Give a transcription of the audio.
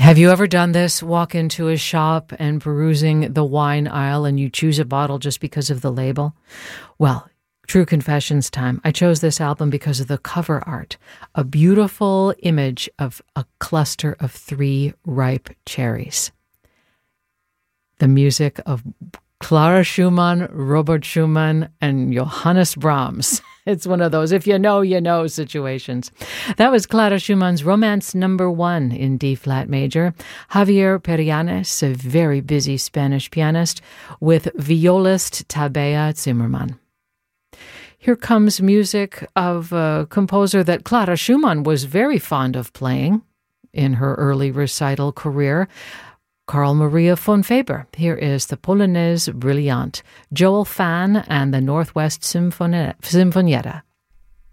Have you ever done this? Walk into a shop and perusing the wine aisle and you choose a bottle just because of the label? Well, true confessions time. I chose this album because of the cover art, a beautiful image of a cluster of 3 ripe cherries. The music of Clara Schumann, Robert Schumann, and Johannes Brahms. It's one of those, if you know situations. That was Clara Schumann's Romance No. 1 in D-flat major. Javier Perianes, a very busy Spanish pianist, with violist Tabea Zimmermann. Here comes music of a composer that Clara Schumann was very fond of playing in her early recital career, Carl Maria von Weber. Here is the Polonaise Brillante, Joel Fan and the Northwest Sinfonietta.